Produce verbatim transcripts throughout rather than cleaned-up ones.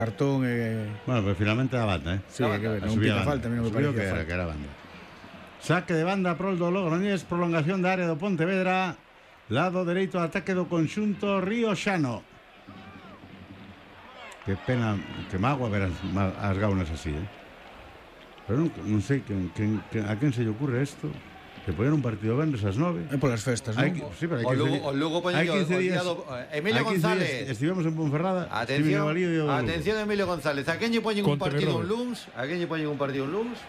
cartón e... Eh... Bueno, pero finalmente a banda, eh? Sí, que non pita falta, a mí non me parecía que era, falta. que era banda. Saque de banda prol do Logroñés, prolongación da área do Pontevedra, lado dereito de ataque do conxunto rioxano. Que pena, que mágoa ver as, as gaunas así, eh? Pero non, non sei que, que, que, a quen se lle ocurre isto. Que poñer un partido venres ás nove. É polas festas, non? Sí, pero hai o Lugo, o Lugo poñe o, o día do... Emilio González. Estivemos en Ponferrada. Atención, atención Emilio González. A quen lle poñen un partido un luns? A quen lle poñen un partido un luns?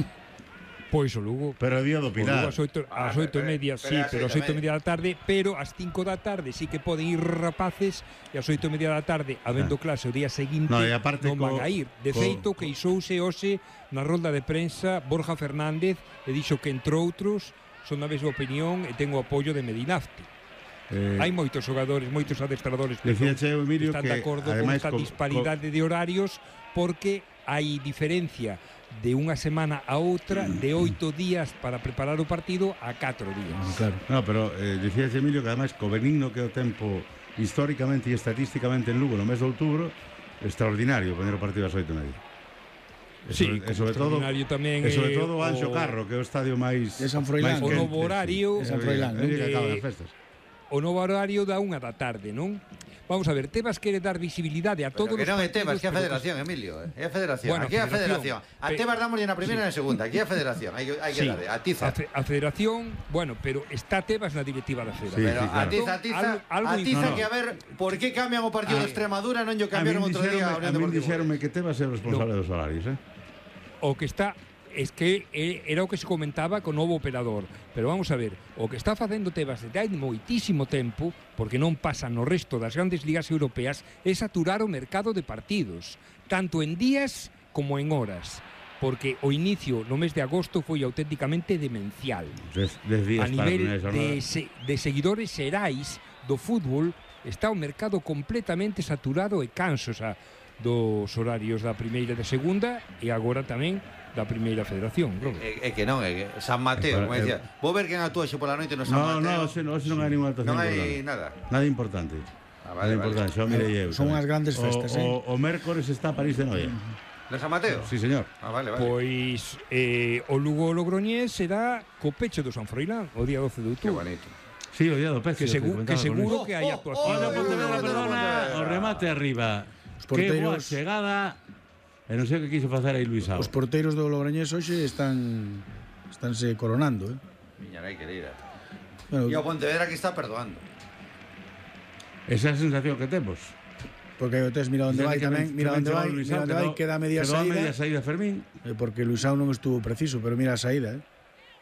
Pois o Lugo. Pero o día do Pilar. Ás oito e media, sí, pero ás oito e media da tarde, pero ás cinco da tarde sí que poden ir rapaces e ás oito e media da tarde, habendo clase o día seguinte, no, non van a ir. De feito, queixouse hoxe na rolda de prensa Borja Fernández e dixo que, entre outros, son da mesma opinión e ten o apoio de Medinafti. Eh, Hai moitos xogadores, moitos adestradores que están de acordo con esta disparidade de horarios porque hai diferencia de unha semana a outra de oito días para preparar o partido a catro días. Claro. No, pero eh, dicíache Emilio que ademais co benigno que é o tempo históricamente e estatísticamente en Lugo no mes de outubro, extraordinario poñer o partido ás oito e media. E sí, sobre, e sobre todo tamén e sobre todo o Anxo Carro, que é o estadio máis de San Froilán, o novo horario de San Froilán, que acaban as festas. O novo horario da unha da tarde, non? Vamos a ver, Tebas quere dar visibilidade a todos os partidos. Que non é Tebas, que é a Federación, Emilio, é a Federación. Bueno, aquí é a Federación. A Tebas dámoslle na primeira e na segunda, aquí é a Federación. Hai que hai que darle, a Tiza. A Federación, bueno, pero está Tebas na directiva da Federación. Pero a Tiza, a Tiza, a Tiza que a ver, por que cambian o partido de Extremadura, non lle cambiaron outro día ao Unión Deportiva. A mí dixeronme que Tebas é o responsable dos horarios, eh? O que está es que era o que se comentaba con o novo operador, pero vamos a ver, o que está facendo Tebas desde hai moitísimo tempo, porque non pasa no resto das grandes ligas europeas, é saturar o mercado de partidos, tanto en días como en horas, porque o inicio no mes de agosto foi auténticamente demencial. Des, des días a nivel de, se, de seguidores xerais do fútbol, está o mercado completamente saturado e canso, xa, dos horarios da primeira e da segunda e agora tamén da primeira federación. É, é que non, é que San Mateo, como decía, vou ver quen actúa xe pola noite no San no, Mateo. No, hoxe non, non hai ninguna actuación. Non hai nada. Nada importante. Ah, vale, nada importante, xa mirei eu. Son unhas grandes festas, o, eh. O, o mércores está París de Noia. No San Mateo? Sí, señor. Ah, vale, vale. Pois eh, o Lugo Logroñés será co peche do San Froilán, o día doce de outubro. Que bonito. Sí, o día do peche. Que, segu que seguro que hai actuación. Olha, Pontevedra, perdona, o remate arriba. Que boa chegada. E non sei o que quiso facer aí Luisao. Os porteiros do Logroñés hoxe están estánse coronando, eh. Miña nai querida. Bueno, e o Pontevedra que está perdoando. Esa é a sensación que temos. Porque o tes mira onde vai tamén, mira onde vai, mira onde vai, queda media saída. Queda media saída Fermín. Porque Luisao non estuvo preciso, pero mira a saída, eh.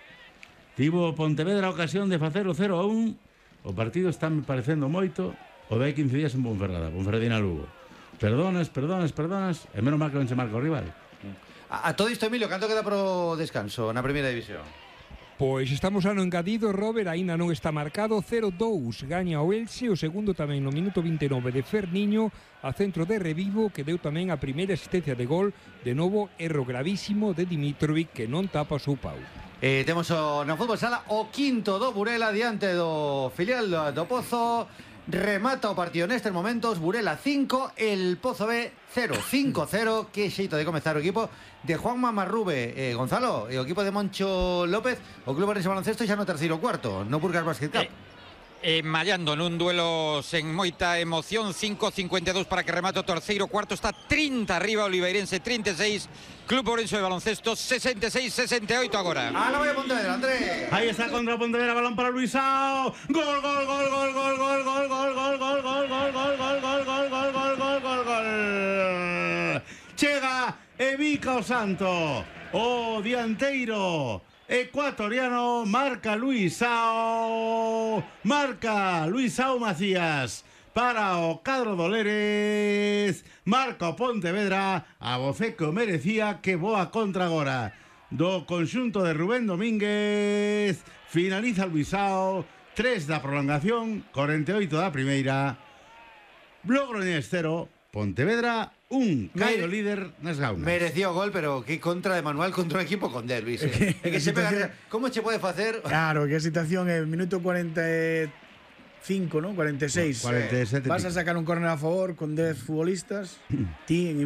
Tivo Pontevedra a ocasión de facer o cero a un. O partido está me parecendo moito. O de hai quince días en Ponferrada, Ponferradina Lugo. Perdonas, perdonas, perdonas. E menos mal que non se marca o rival. A, a todo isto, Emilio, canto queda pro descanso na primeira división? Pois estamos ano engadido, Robert, aínda non está marcado. Cero dous gaña o Elche, o segundo tamén no minuto vinte e nove de Ferniño, a centro de Revivo, que deu tamén a primeira asistencia de gol. De novo, erro gravísimo de Dimitrovic, que non tapa o seu pau. Eh, temos o, no fútbol sala o quinto do Burela diante do filial do, do Pozo. Remata o partido nestes momentos. Burela cinco, el Pozo B cero. cinco cero. Que xeito de comezar o equipo de Juanma Marrube. eh, Gonzalo, e o equipo de Moncho López. O Club Orense Baloncesto xa no terceiro cuarto, no Burgas Basket Cup. Eh, eh, mallando nun duelo sen moita emoción. Cinco cincuenta e dous para que remate o terceiro cuarto. Está trinta arriba Oliveirense, trinta e seis Club Orense de Baloncesto, sesenta e seis sesenta e oito agora. Ah, no voy a Pontevedra, Andrés. Ahí está contra Pontevedra, balón para Luisao. Gol, gol, gol, gol, gol, gol, gol, gol, gol, gol, gol, gol, gol, gol, gol, gol, gol, gol, gol, gol. Chega Evica o Santo, o dianteiro ecuatoriano, marca Luisao, marca Luisao Macías. Para o cadro Doleres, marca o Pontevedra, a voce que o merecía, que boa contra agora do conxunto de Rubén Domínguez. Finaliza Luisao, tres da prolongación, cuarenta e oito da primeira. Logroñés cero, Pontevedra un. Caio Mere... líder nas gaunas. Mereció gol, pero que contra de Manuel contra un equipo con Dervis. Eh. É que se pega... Como che pode facer? Claro, que a situación é minuto cuarenta e cinco, ¿no? cuarenta e seis. cuarenta e sete. Vas a sacar un córner a favor con dez futbolistas. Ti en